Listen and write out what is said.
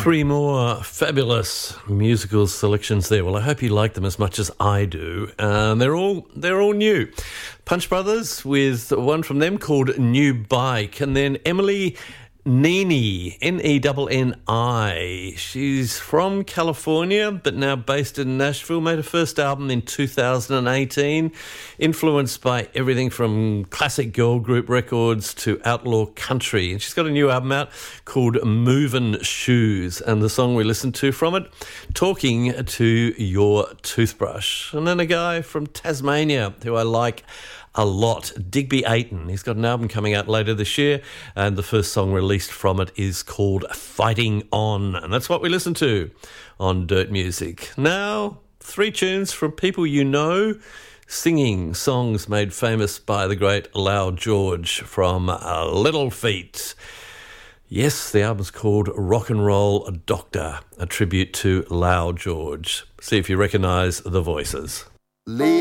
Three more fabulous musical selections there. Well, I hope you like them as much as I do. They're all new. Punch Brothers with one from them called New Bike, and then Emily Nenni, Nenni. She's from California, but now based in Nashville. Made her first album in 2018, influenced by everything from classic girl group records to outlaw country. And she's got a new album out called Movin' Shoes, and the song we listened to from it, Talking to Your Toothbrush. And then a guy from Tasmania who I like a lot, Digby Ayton. He's got an album coming out later this year, and the first song released from it is called Fighting On, and that's what we listen to on Dirt Music. Now, 3 tunes from people you know, singing songs made famous by the great Lau George from Little Feat. Yes, the album's called Rock and Roll Doctor, a tribute to Lau George. See if you recognise the voices.